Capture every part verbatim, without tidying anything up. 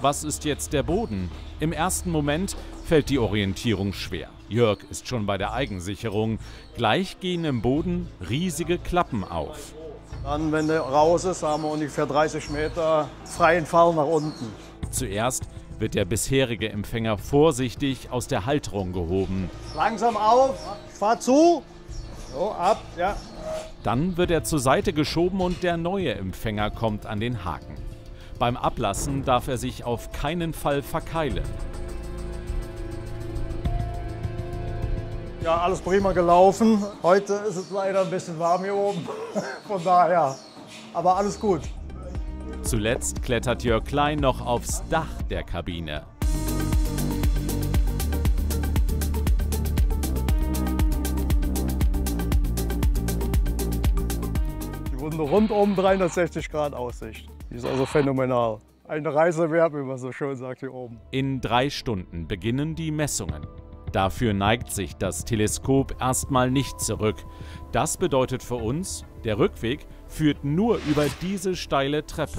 Was ist jetzt der Boden? Im ersten Moment fällt die Orientierung schwer. Jörg ist schon bei der Eigensicherung. Gleich gehen im Boden riesige Klappen auf. Dann, wenn der raus ist, haben wir ungefähr dreißig Meter freien Fall nach unten. Zuerst wird der bisherige Empfänger vorsichtig aus der Halterung gehoben. Langsam auf, fahr zu. So, ab, ja. Dann wird er zur Seite geschoben und der neue Empfänger kommt an den Haken. Beim Ablassen darf er sich auf keinen Fall verkeilen. Ja, alles prima gelaufen. Heute ist es leider ein bisschen warm hier oben. Von daher, aber alles gut. Zuletzt klettert Jörg Klein noch aufs Dach der Kabine. Die wurden rundum dreihundertsechzig Grad Aussicht. Die ist also phänomenal. Eine Reise wert, wie man so schön sagt hier oben. In drei Stunden beginnen die Messungen. Dafür neigt sich das Teleskop erstmal nicht zurück. Das bedeutet für uns, der Rückweg führt nur über diese steile Treppe.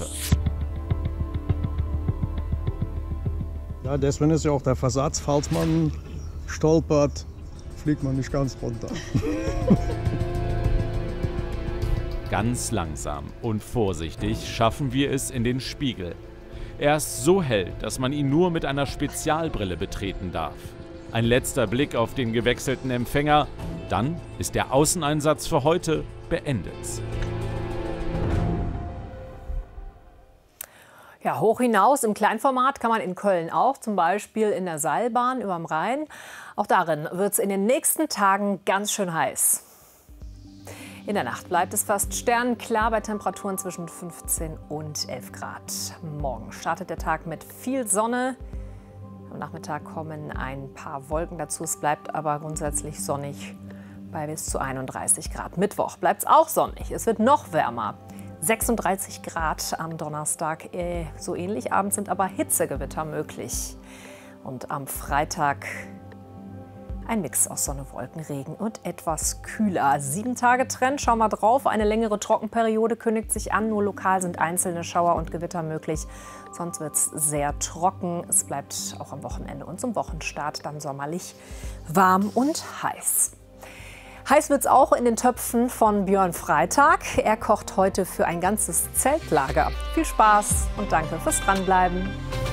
Ja, deswegen ist ja auch der Versatz, falls man stolpert, fliegt man nicht ganz runter. Ganz langsam und vorsichtig schaffen wir es in den Spiegel. Er ist so hell, dass man ihn nur mit einer Spezialbrille betreten darf. Ein letzter Blick auf den gewechselten Empfänger, dann ist der Außeneinsatz für heute beendet. Ja, hoch hinaus im Kleinformat kann man in Köln auch, zum Beispiel in der Seilbahn überm Rhein. Auch darin wird es in den nächsten Tagen ganz schön heiß. In der Nacht bleibt es fast sternenklar bei Temperaturen zwischen fünfzehn und elf Grad. Morgen startet der Tag mit viel Sonne. Am Nachmittag kommen ein paar Wolken dazu. Es bleibt aber grundsätzlich sonnig bei bis zu einunddreißig Grad. Mittwoch bleibt es auch sonnig. Es wird noch wärmer. sechsunddreißig Grad am Donnerstag. So ähnlich. Abends sind aber Hitzegewitter möglich. Und am Freitag ein Mix aus Sonne, Wolken, Regen und etwas kühler. Sieben Tage Trend, schauen wir drauf. Eine längere Trockenperiode kündigt sich an. Nur lokal sind einzelne Schauer und Gewitter möglich. Sonst wird es sehr trocken. Es bleibt auch am Wochenende und zum Wochenstart dann sommerlich warm und heiß. Heiß wird es auch in den Töpfen von Björn Freitag. Er kocht heute für ein ganzes Zeltlager. Viel Spaß und danke fürs Dranbleiben.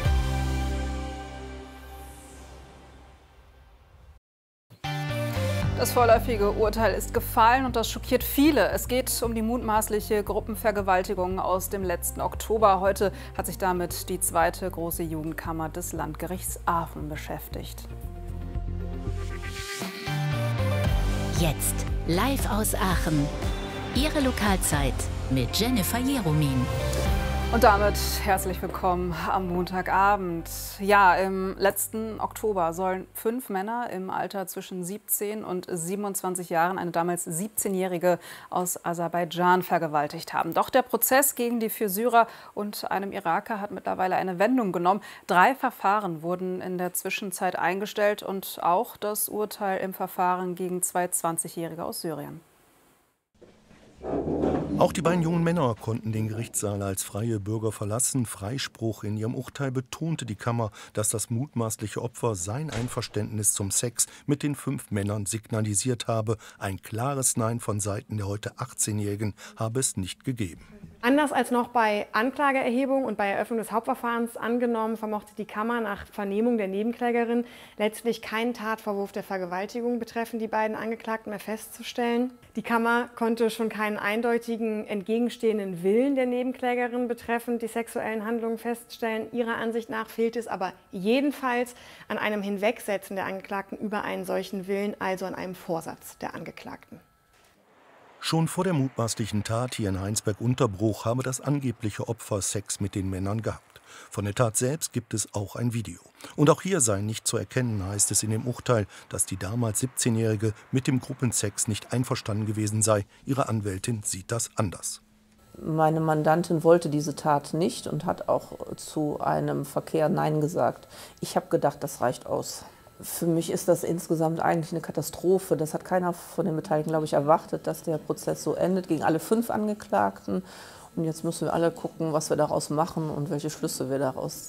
Das vorläufige Urteil ist gefallen und das schockiert viele. Es geht um die mutmaßliche Gruppenvergewaltigung aus dem letzten Oktober. Heute hat sich damit die zweite große Jugendkammer des Landgerichts Aachen beschäftigt. Jetzt live aus Aachen. Ihre Lokalzeit mit Jennifer Jeromin. Und damit herzlich willkommen am Montagabend. Ja, im letzten Oktober sollen fünf Männer im Alter zwischen siebzehn und siebenundzwanzig Jahren eine damals siebzehnjährige aus Aserbaidschan vergewaltigt haben. Doch der Prozess gegen die vier Syrer und einem Iraker hat mittlerweile eine Wendung genommen. Drei Verfahren wurden in der Zwischenzeit eingestellt und auch das Urteil im Verfahren gegen zwei zwanzigjährige aus Syrien. Auch die beiden jungen Männer konnten den Gerichtssaal als freie Bürger verlassen. Freispruch in ihrem Urteil betonte die Kammer, dass das mutmaßliche Opfer sein Einverständnis zum Sex mit den fünf Männern signalisiert habe. Ein klares Nein von Seiten der heute achtzehnjährigen habe es nicht gegeben. Anders als noch bei Anklageerhebung und bei Eröffnung des Hauptverfahrens angenommen, vermochte die Kammer nach Vernehmung der Nebenklägerin letztlich keinen Tatvorwurf der Vergewaltigung betreffend die beiden Angeklagten mehr festzustellen. Die Kammer konnte schon keinen eindeutigen entgegenstehenden Willen der Nebenklägerin betreffend die sexuellen Handlungen feststellen. Ihrer Ansicht nach fehlt es aber jedenfalls an einem Hinwegsetzen der Angeklagten über einen solchen Willen, also an einem Vorsatz der Angeklagten. Schon vor der mutmaßlichen Tat hier in Heinsberg-Unterbruch habe das angebliche Opfer Sex mit den Männern gehabt. Von der Tat selbst gibt es auch ein Video. Und auch hier sei nicht zu erkennen, heißt es in dem Urteil, dass die damals siebzehnjährige mit dem Gruppensex nicht einverstanden gewesen sei. Ihre Anwältin sieht das anders. Meine Mandantin wollte diese Tat nicht und hat auch zu einem Verkehr Nein gesagt. Ich habe gedacht, das reicht aus. Für mich ist das insgesamt eigentlich eine Katastrophe. Das hat keiner von den Beteiligten, glaube ich, erwartet, dass der Prozess so endet gegen alle fünf Angeklagten. Und jetzt müssen wir alle gucken, was wir daraus machen und welche Schlüsse wir daraus